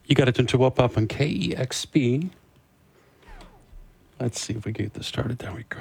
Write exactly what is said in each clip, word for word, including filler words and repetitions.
You got it into Whoop Up on K E X P. Let's see if we get this started. There we go.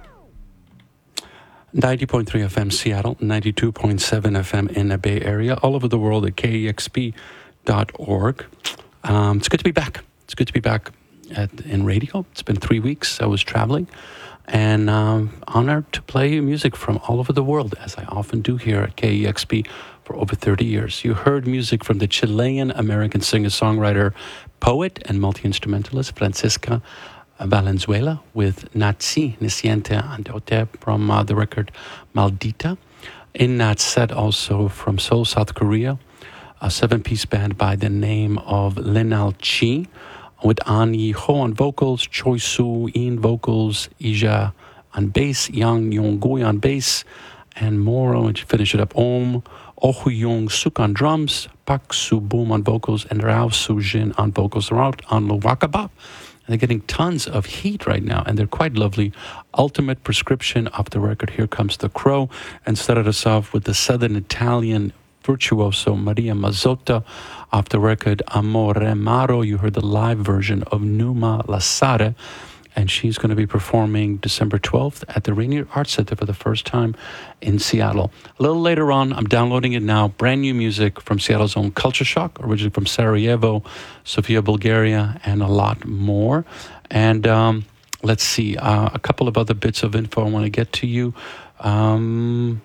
ninety point three F M Seattle, ninety-two point seven F M in the Bay Area, all over the world at K E X P dot org. Um, it's good to be back. It's good to be back at, in radio. It's been three weeks. I was traveling and um, honored to play music from all over the world, as I often do here at K E X P for over thirty years. You heard music from the Chilean-American singer-songwriter, poet, and multi-instrumentalist Francisca Valenzuela with Nazi, Niciente Andote from uh, the record Maldita. In that set also from Seoul, South Korea, a seven-piece band by the name of Linal Chi, with An Yi-ho on vocals, Choi Soo-in vocals, Ija on bass, Yang Yong-gui on bass, and more. And to finish it up, Om Oh-young Suk on drums, Pak Soo-boom on vocals, and Rao Soo-jin on vocals. They're out on Luwakabab. They're getting tons of heat right now, and they're quite lovely. Ultimate prescription of the record, Here Comes the Crow, and started us off with the Southern Italian virtuoso Maria Mazzotta off the record Amore Maro. You heard the live version of Numa Lasare, and she's going to be performing December twelfth at the Rainier Arts Center for the first time in Seattle. A little later on, I'm downloading it now, brand new music from Seattle's own Culture Shock, originally from Sarajevo, Sofia, Bulgaria, and a lot more. And um, let's see, uh, a couple of other bits of info I want to get to you. Um...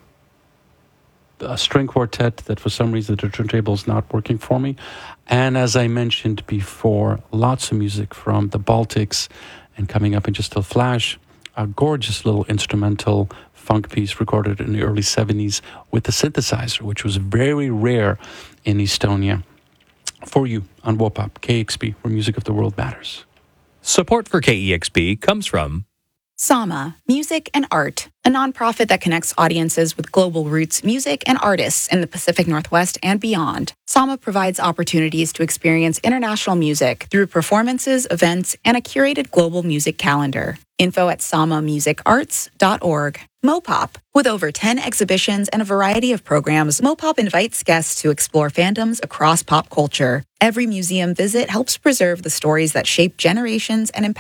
A string quartet that for some reason the turntable is not working for me. And as I mentioned before, lots of music from the Baltics, and coming up in just a flash, a gorgeous little instrumental funk piece recorded in the early seventies with the synthesizer, which was very rare in Estonia. For you on Whoop Up, K E X P, where music of the world matters. Support for K E X P comes from Sama, Music and Art, a nonprofit that connects audiences with global roots music and artists in the Pacific Northwest and beyond. Sama provides opportunities to experience international music through performances, events, and a curated global music calendar. Info at sama music arts dot org. Mopop. With over ten exhibitions and a variety of programs, Mopop invites guests to explore fandoms across pop culture. Every museum visit helps preserve the stories that shape generations and empower